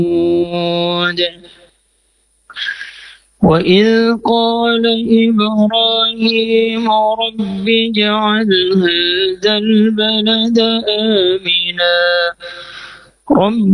وإذ قال إبراهيم رب اجعل هذا البلد آمنا